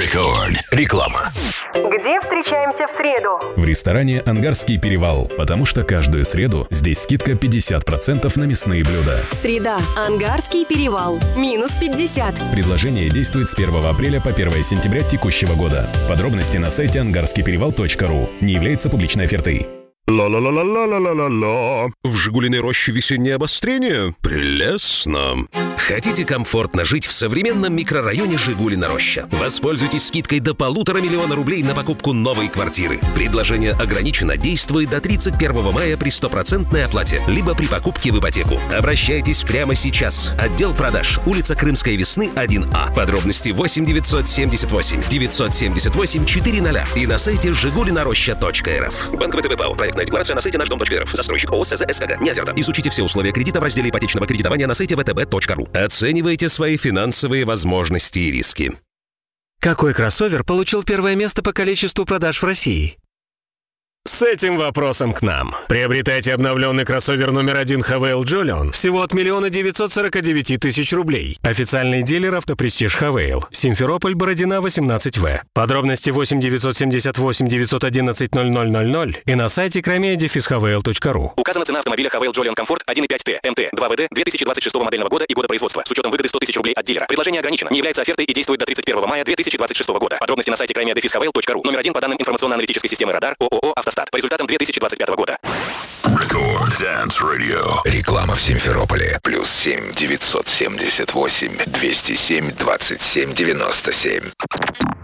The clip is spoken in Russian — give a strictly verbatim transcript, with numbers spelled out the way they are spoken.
Рекорд. Реклама. Где встречаемся в среду? В ресторане «Ангарский перевал», потому что каждую среду здесь скидка пятьдесят процентов на мясные блюда. Среда. Ангарский перевал. Минус пятьдесят. Предложение действует с первого апреля по первое сентября текущего года. Подробности на сайте ангарский перевал точка ру. Не является публичной офертой. Ла-ла-ла-ла-ла-ла-ла-ла. В Жигулиной роще весеннее обострение? Прелестно. Хотите комфортно жить в современном микрорайоне Жигулина Роща? Воспользуйтесь скидкой до полутора миллиона рублей на покупку новой квартиры. Предложение ограничено, действует до тридцать первого мая при стопроцентной оплате, либо при покупке в ипотеку. Обращайтесь прямо сейчас. Отдел продаж. Улица Крымской Весны, один А. Подробности восемь девятьсот семьдесят восемь девятьсот семьдесят восемь четыреста и на сайте жигулинароща точка эр эф. Банк ВТБ ПАО. Проектная декларация на сайте наш дом точка эр эф. Застройщик ООО СЗ СКГ. Не оферта. Изучите все условия кредита в разделе ипотечного кредитования на сайте вэ тэ бэ точка ру. Оценивайте свои финансовые возможности и риски. Какой кроссовер получил первое место по количеству продаж в России? С этим вопросом к нам. Приобретайте обновленный кроссовер номер один Хавейл Джолион всего от миллиона девятьсот сорок девять тысяч рублей. Официальный дилер автопрестиж Хавейл. Симферополь, Бородина, восемнадцать вэ. Подробности восемь девятьсот семьдесят восемь девятьсот одиннадцать ноль ноль ноль ноль и на сайте кромея дефис хавейл точка ру. Указана цена автомобиля Хавейл Джолион Комфорт один и пять тэ, МТ, два вэ дэ две тысячи двадцать шестого модельного года и года производства с учетом выгоды сто тысяч рублей от дилера. Предложение ограничено, не является офертой и действует до тридцать первого мая две тысячи двадцать шестого года. Подробности на сайте кромея дефис хавейл точка ру. Номер один по данным информационно-аналитической системы «Радар» ООО «Автостат». По результатам две тысячи двадцать пятого года. Рекорд Dance Radio. Реклама в Симферополе. Плюс семь девятьсот семьдесят восемь двести семь двадцать семь девяносто семь.